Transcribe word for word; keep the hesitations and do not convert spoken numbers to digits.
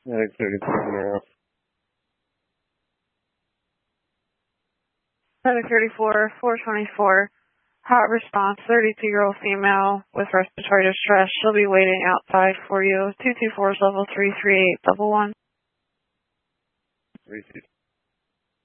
Medic thirty-four. Medic thirty-four, four twenty-four. Hot response, thirty-two-year-old female with respiratory distress. She'll be waiting outside for you. two two four is level three three eight double one. three two